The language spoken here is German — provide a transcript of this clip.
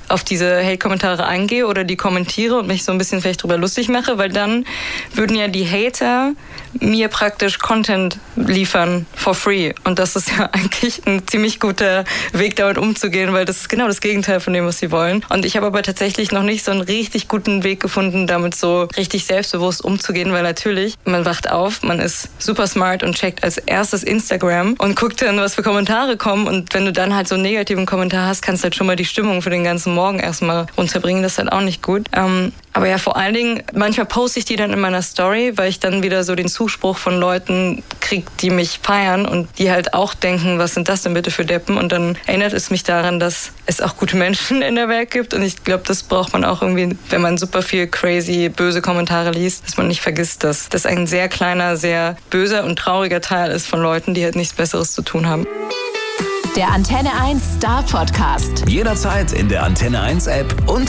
auf diese Hate-Kommentare eingehe oder die kommentiere und mich so ein bisschen vielleicht drüber lustig mache, weil dann würden ja die Hater mir praktisch Content liefern for free. Und das ist ja eigentlich ein ziemlich guter Weg, damit umzugehen, weil das ist genau das Gegenteil von dem, was sie wollen. Und ich habe aber tatsächlich noch nicht so einen richtig guten Weg gefunden, damit so richtig selbstbewusst umzugehen, weil natürlich, man wacht auf, man ist super smart und checkt als erstes Instagram und guckt dann, was für Kommentare kommen. Und wenn du dann halt so einen negativen Kommentar hast, kannst du halt schon mal die Stimmung für den ganzen Morgen erstmal runterbringen. Das ist halt auch nicht gut. Aber ja, vor allen Dingen, manchmal poste ich die dann in meiner Story, weil ich dann wieder so den Zuspruch von Leuten kriege, die mich feiern und die halt auch denken, was sind das denn bitte für Deppen? Und dann erinnert es mich daran, dass es auch gute Menschen in der Welt gibt. Und ich glaube, das braucht man auch irgendwie, wenn man super viel crazy, böse Kommentare liest, dass man nicht vergisst, dass das ein sehr kleiner, sehr böser und trauriger Teil ist von Leuten, die halt nichts Besseres zu tun haben. Der Antenne 1 Star Podcast. Jederzeit in der Antenne 1 App und